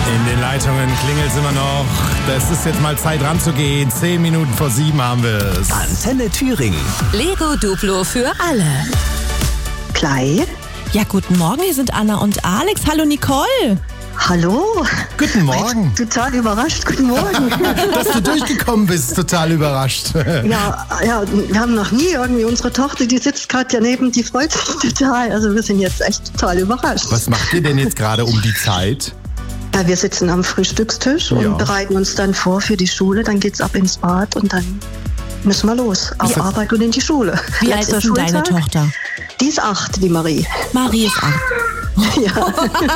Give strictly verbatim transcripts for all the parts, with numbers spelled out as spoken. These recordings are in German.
In den Leitungen klingelt es immer noch. Das ist jetzt mal Zeit ranzugehen. Zehn Minuten vor sieben haben wir es. Antenne Thüringen. Lego Duplo für alle. Klei. Ja, guten Morgen, hier sind Anna und Alex. Hallo Nicole. Hallo. Guten Morgen. Total überrascht. Guten Morgen. Dass du durchgekommen bist, total überrascht. Ja, ja, wir haben noch nie irgendwie unsere Tochter, die sitzt gerade daneben, die freut sich total. Also wir sind jetzt echt total überrascht. Was macht ihr denn jetzt gerade um die Zeit? Ja, wir sitzen am Frühstückstisch und Ja. bereiten uns dann vor für die Schule. Dann geht's ab ins Bad und dann müssen wir los. Auf Ja. Arbeit und in die Schule. Wie alt Letzter ist denn deine Schultag. Tochter? Die ist acht, die Marie. Marie ist acht. Ja.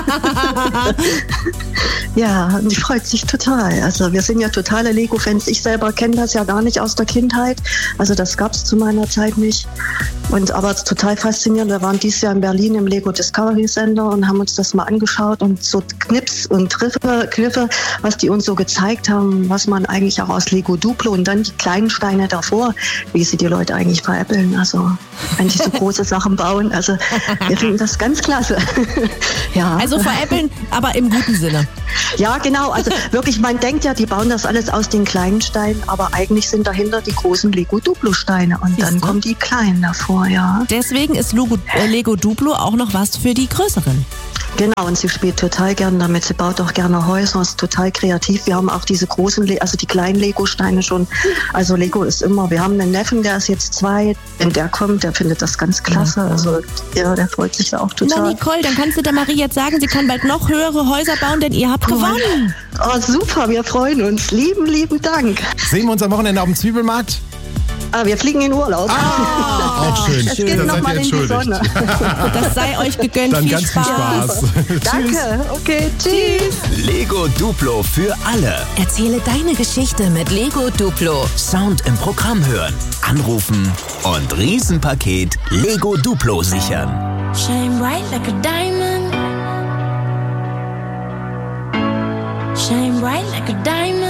Ja, und die freut sich total. Also wir sind ja totale Lego-Fans. Ich selber kenne das ja gar nicht aus der Kindheit. Also das gab es zu meiner Zeit nicht. Und aber es ist total faszinierend. Wir waren dieses Jahr in Berlin im Lego Discovery Center und haben uns das mal angeschaut und so Knips und Triffe, Kniffe, was die uns so gezeigt haben, was man eigentlich auch aus Lego Duplo und dann die kleinen Steine davor, wie sie die Leute eigentlich veräppeln. Also wenn die so große Sachen bauen. Also wir finden das ganz klasse. Ja. Also veräppeln, aber im guten Sinne. Ja, genau. Also wirklich, man denkt ja, die bauen das alles aus den kleinen Steinen, aber eigentlich sind dahinter die großen Lego Duplo-Steine und Siehst dann du? kommen die kleinen davor, ja. Deswegen ist Logo, äh, Lego Duplo auch noch was für die Größeren. Genau, und sie spielt total gern damit. Sie baut auch gerne Häuser, ist total kreativ. Wir haben auch diese großen, Le- also die kleinen Lego-Steine schon. Also Lego ist immer, wir haben einen Neffen, der ist jetzt zwei. Wenn der kommt, der findet das ganz klasse. Also ja, der freut sich da auch Na total. Nicole, dann kannst du der Marie jetzt sagen, sie kann bald noch höhere Häuser bauen, denn ihr habt gewonnen. Oh, super, wir freuen uns. Lieben, lieben Dank. Sehen wir uns am Wochenende auf dem Zwiebelmarkt? Ah, wir fliegen in Urlaub. Ah, auch schön. Es geht Da noch seid mal ihr in die entschuldigt. Sonne. Das sei euch gegönnt. Dann viel ganz viel Spaß. Spaß. Tschüss. Danke. Okay, tschüss. Lego Duplo für alle. Erzähle deine Geschichte mit Lego Duplo. Sound im Programm hören, anrufen und Riesenpaket Lego Duplo sichern. Shine bright like a diamond. Shine bright like a diamond.